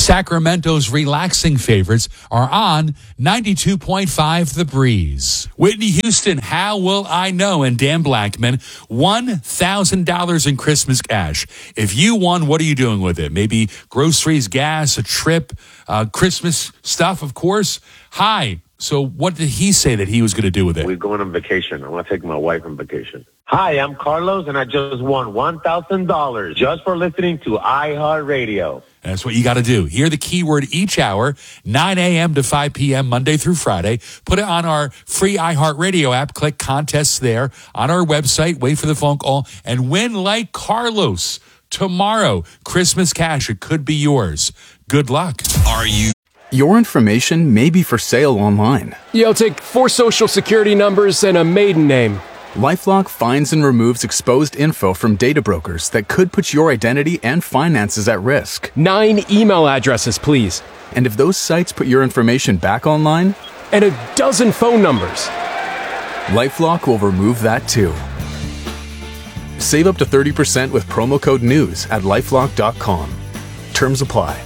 Sacramento's relaxing favorites are on 92.5 The Breeze. Whitney Houston, How Will I Know? And Dan Blackman, $1,000 in Christmas cash. If you won, what are you doing with it? Maybe groceries, gas, a trip, Christmas stuff, of course. Hi. So what did he say that he was going to do with it? We're going on vacation. I want to take my wife on vacation. Hi, I'm Carlos, and I just won $1,000 just for listening to iHeartRadio. That's what you got to do. Hear the keyword each hour, 9 a.m. to 5 p.m., Monday through Friday. Put it on our free iHeartRadio app. Click contests there on our website. Wait for the phone call and win like Carlos tomorrow. Christmas cash. It could be yours. Good luck. Your information may be for sale online. Yeah, I'll take 4 social security numbers and a maiden name. LifeLock finds and removes exposed info from data brokers that could put your identity and finances at risk. 9 email addresses, please. And if those sites put your information back online, And a dozen phone numbers. LifeLock will remove that too. Save up to 30% with promo code NEWS at LifeLock.com. Terms apply.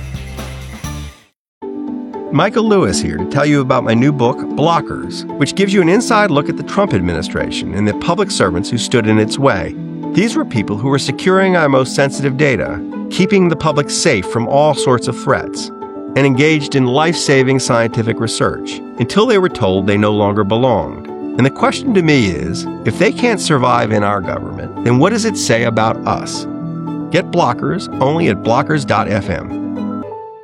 Michael Lewis here to tell you about my new book, Blockers, which gives you an inside look at the Trump administration and the public servants who stood in its way. These were people who were securing our most sensitive data, keeping the public safe from all sorts of threats, and engaged in life-saving scientific research until they were told they no longer belonged. And the question to me is, if they can't survive in our government, then what does it say about us? Get Blockers only at blockers.fm.